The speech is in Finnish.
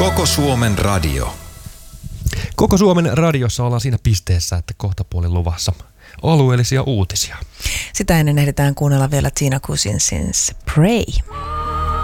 Koko Suomen radio. Koko Suomen radiossa ollaan siinä pisteessä, että kohtapuolin luvassa alueellisia uutisia. Sitä ennen ehditään kuunnella vielä Tina Cousinsin Pray.